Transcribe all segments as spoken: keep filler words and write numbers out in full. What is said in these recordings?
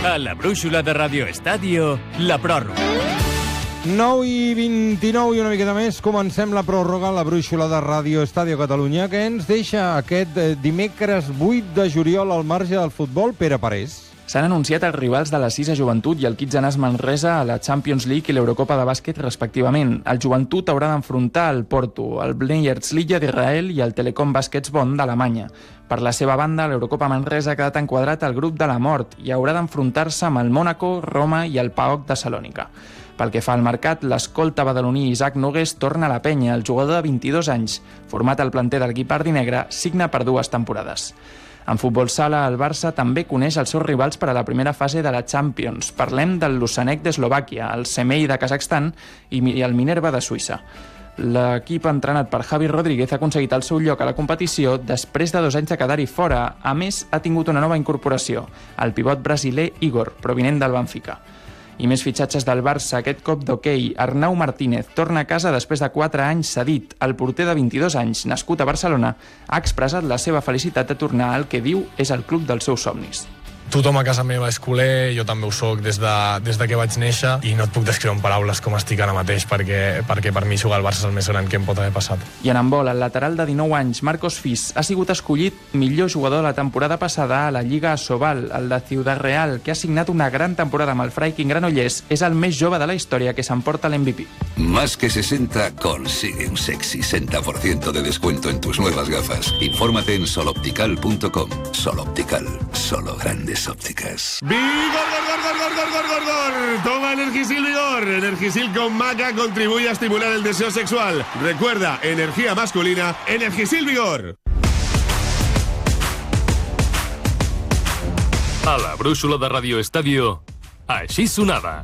A la brúixola de Radio Estadio, la pròrroga. nou i vint-i-nou i una miqueta més, comencem la pròrroga a la brúixola de Radio Estadio Catalunya, que ens deixa aquest eh, dimecres vuit de juliol al marge del futbol. Pere Parés. S'han anunciat els rivals de la Sisa Joventut i el Kitsanàs Manresa a la Champions League i l'Eurocopa de bàsquet, respectivament. El Joventut haurà d'enfrontar el Porto, el Blenheim Lilla d'Israel i el Telekom Baskets Bonn d'Alemanya. Per la seva banda, l'Eurocopa Manresa ha quedat enquadrat al grup de la mort i haurà d'enfrontar-se amb el Mònaco, Roma i el PAOK de Salònica. Pel que fa al mercat, l'escolta badaloní Isaac Nogués torna a la penya. El jugador de vint-i-dos anys, format al planter del l'equip ardinegre, signa per dues temporades. En futbol sala, el Barça també coneix els seus rivals per a la primera fase de la Champions. Parlem del Lusanek d'Eslovàquia, el Semei de Kazakhstan i el Minerva de Suïssa. L'equip entrenat per Javi Rodríguez ha aconseguit el seu lloc a la competició després de dos anys de quedar-hi fora. A més, ha tingut una nova incorporació, el pivot brasiler Igor, provinent del Benfica. I més fitxatges del Barça, aquest cop d'hoquei. Arnau Martínez torna a casa després de quatre anys cedit. El porter de vint-i-dos anys, nascut a Barcelona, ha expressat la seva felicitat de tornar al que diu és el club dels seus somnis. Tothom a casa meva és culer, jo també ho soc des de, des de que vaig néixer i no et puc descriure en paraules com estic ara mateix perquè, perquè per mi jugar al Barça és el més gran que em pot haver passat. I en handbol, el lateral de dinou anys, Marcos Fis, ha sigut escollit millor jugador de la temporada passada a la Lliga Asobal, el de Ciudad Real, que ha signat una gran temporada amb el Freiking Granollers. És el més jove de la història que s'emporta l'M V P. Más que sesenta consigue un sexy sesenta por ciento de descuento en tus nuevas gafas. Infórmate en soloptical punto com. Soloptical, solo grandes ópticas. ¡Vigor, gor, gor, gor, gor, gor, gor, gor! Toma Energisil Vigor. Energisil con maca contribuye a estimular el deseo sexual. Recuerda, energía masculina, Energisil Vigor. A la brúixola de Radio Estadio, així sonava.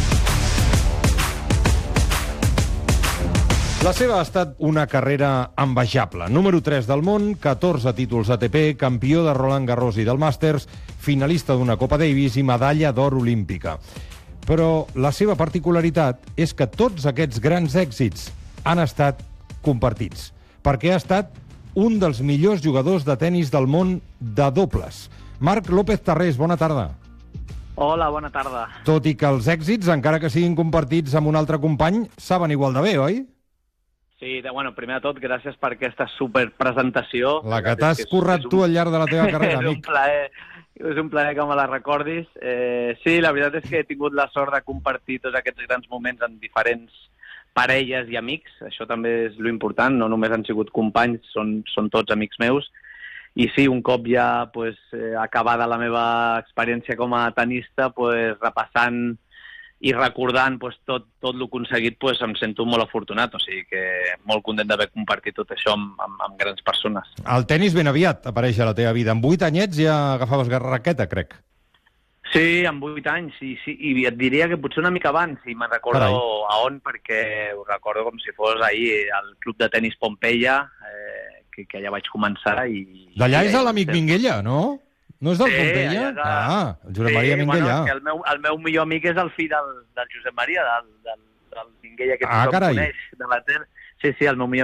La seva ha estat una carrera envejable. Número tres del món, catorze títols A T P, campió de Roland Garros i del Masters, finalista d'una Copa Davis i medalla d'or olímpica. Però la seva particularitat és que tots aquests grans èxits han estat compartits, perquè ha estat un dels millors jugadors de tennis del món de dobles. Marc López Tarrés, bona tarda. Hola, bona tarda. Tot i que els èxits, encara que siguin compartits amb un altre company, saben igual de bé, oi? Sí, de, bueno, primer de tot, gràcies per aquesta superpresentació. La que t'has currat tu al llarg de la teva carrera, amic. És un plaer, és un plaer que me la recordis. Eh, sí, la veritat és que he tingut la sort de compartir tots aquests grans moments en diferents parelles i amics. Això també és lo important, no només han sigut companys, són, són tots amics meus. I sí, un cop ja pues, eh, acabada la meva experiència com a tenista, pues, repassant i recordant pues, tot, tot el aconseguit, pues, em sento molt afortunat, o sigui que molt content d'haver compartit tot això amb, amb, amb grans persones. El tennis ben aviat apareix a la teva vida. Amb vuit anyets ja agafaves raqueta, crec. Sí, amb vuit anys, sí, sí, i et diria que potser una mica abans, i me'n recordo Carai. a on, perquè ho recordo com si fos ahir al club de tenis Pompeia, eh, que, que allà vaig començar. I d'allà i, és l'amic Minguella, no? No és del sí, Pompeia? De... Ah, el Josep sí, Maria Minguella. Bueno, el, meu, el meu millor amic és el fill del, del Josep Maria, del, del, del Minguella, que ah, tothom coneix. De la ter... Sí, sí, el meu millor